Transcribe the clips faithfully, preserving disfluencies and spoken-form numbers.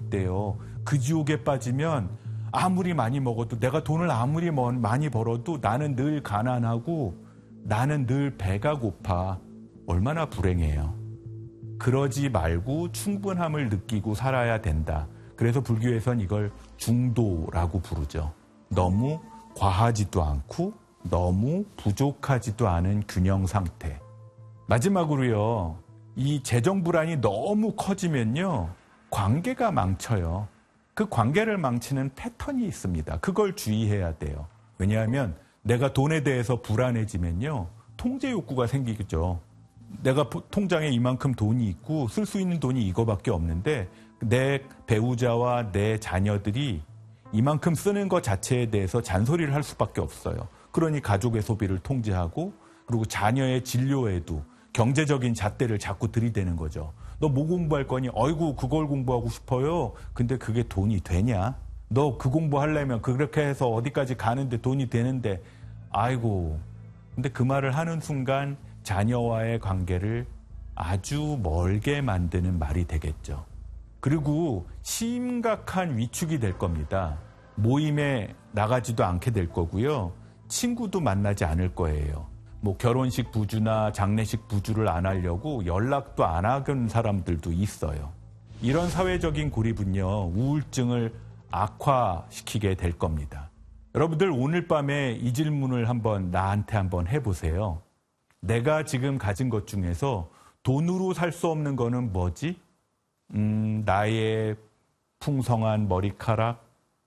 있대요. 그 지옥에 빠지면 아무리 많이 먹어도, 내가 돈을 아무리 많이 벌어도 나는 늘 가난하고 나는 늘 배가 고파. 얼마나 불행해요. 그러지 말고 충분함을 느끼고 살아야 된다. 그래서 불교에선 이걸 중도라고 부르죠. 너무 과하지도 않고 너무 부족하지도 않은 균형 상태. 마지막으로요, 이 재정 불안이 너무 커지면요, 관계가 망쳐요. 그 관계를 망치는 패턴이 있습니다. 그걸 주의해야 돼요. 왜냐하면 내가 돈에 대해서 불안해지면요, 통제 욕구가 생기겠죠. 내가 통장에 이만큼 돈이 있고 쓸 수 있는 돈이 이거밖에 없는데 내 배우자와 내 자녀들이 이만큼 쓰는 것 자체에 대해서 잔소리를 할 수밖에 없어요. 그러니 가족의 소비를 통제하고, 그리고 자녀의 진료에도 경제적인 잣대를 자꾸 들이대는 거죠. 너 뭐 공부할 거니? 어이구, 그걸 공부하고 싶어요. 근데 그게 돈이 되냐? 너 그 공부하려면 그렇게 해서 어디까지 가는데 돈이 되는데, 아이고. 근데 그 말을 하는 순간 자녀와의 관계를 아주 멀게 만드는 말이 되겠죠. 그리고 심각한 위축이 될 겁니다. 모임에 나가지도 않게 될 거고요. 친구도 만나지 않을 거예요. 뭐 결혼식 부주나 장례식 부주를 안 하려고 연락도 안 하는 사람들도 있어요. 이런 사회적인 고립은요, 우울증을 악화시키게 될 겁니다. 여러분들 오늘 밤에 이 질문을 한번 나한테 한번 해보세요. 내가 지금 가진 것 중에서 돈으로 살 수 없는 거는 뭐지? 음, 나의 풍성한 머리카락,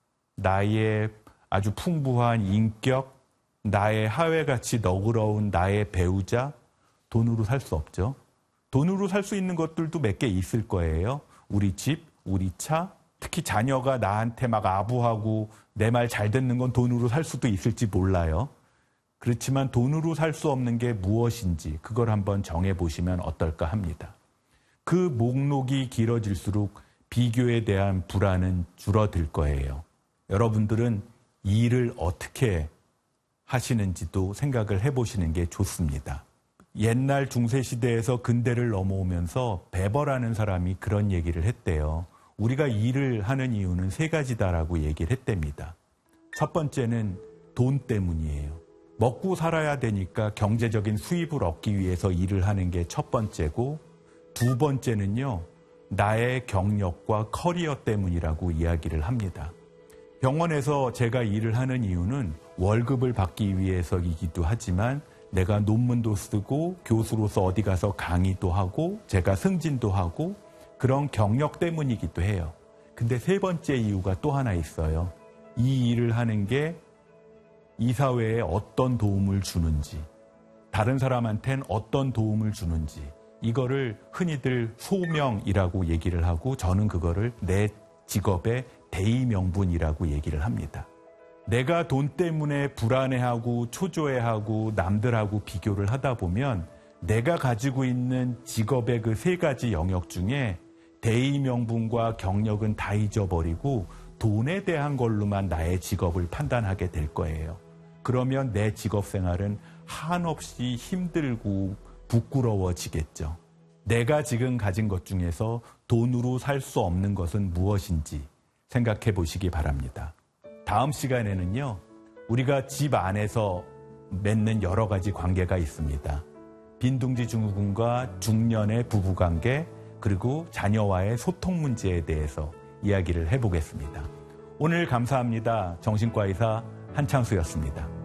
나의 아주 풍부한 인격, 나의 하회같이 너그러운 나의 배우자, 돈으로 살 수 없죠. 돈으로 살 수 있는 것들도 몇 개 있을 거예요. 우리 집, 우리 차, 특히 자녀가 나한테 막 아부하고 내 말 잘 듣는 건 돈으로 살 수도 있을지 몰라요. 그렇지만 돈으로 살 수 없는 게 무엇인지 그걸 한번 정해보시면 어떨까 합니다. 그 목록이 길어질수록 비교에 대한 불안은 줄어들 거예요. 여러분들은 일을 어떻게 하시는지도 생각을 해보시는 게 좋습니다. 옛날 중세시대에서 근대를 넘어오면서 베버라는 사람이 그런 얘기를 했대요. 우리가 일을 하는 이유는 세 가지다라고 얘기를 했답니다. 첫 번째는 돈 때문이에요. 먹고 살아야 되니까 경제적인 수입을 얻기 위해서 일을 하는 게 첫 번째고, 두 번째는요, 나의 경력과 커리어 때문이라고 이야기를 합니다. 병원에서 제가 일을 하는 이유는 월급을 받기 위해서이기도 하지만 내가 논문도 쓰고 교수로서 어디 가서 강의도 하고 제가 승진도 하고 그런 경력 때문이기도 해요. 근데 세 번째 이유가 또 하나 있어요. 이 일을 하는 게 이 사회에 어떤 도움을 주는지, 다른 사람한테는 어떤 도움을 주는지, 이거를 흔히들 소명이라고 얘기를 하고 저는 그거를 내 직업의 대의명분이라고 얘기를 합니다. 내가 돈 때문에 불안해하고 초조해하고 남들하고 비교를 하다 보면 내가 가지고 있는 직업의 그 세 가지 영역 중에 대의명분과 경력은 다 잊어버리고 돈에 대한 걸로만 나의 직업을 판단하게 될 거예요. 그러면 내 직업 생활은 한없이 힘들고 부끄러워지겠죠. 내가 지금 가진 것 중에서 돈으로 살 수 없는 것은 무엇인지 생각해 보시기 바랍니다. 다음 시간에는요, 우리가 집 안에서 맺는 여러 가지 관계가 있습니다. 빈둥지 증후군과 중년의 부부관계, 그리고 자녀와의 소통 문제에 대해서 이야기를 해보겠습니다. 오늘 감사합니다. 정신과 의사 한창수였습니다.